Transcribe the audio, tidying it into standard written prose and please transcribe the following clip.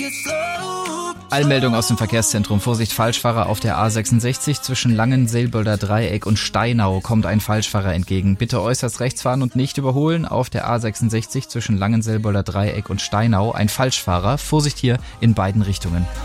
Eilmeldung aus dem Verkehrszentrum. Vorsicht, Falschfahrer auf der A66 zwischen Langenselbolder Dreieck und Steinau kommt ein Falschfahrer entgegen. Bitte äußerst rechts fahren und nicht überholen. Auf der A66 zwischen Langenselbolder Dreieck und Steinau ein Falschfahrer. Vorsicht hier in beiden Richtungen.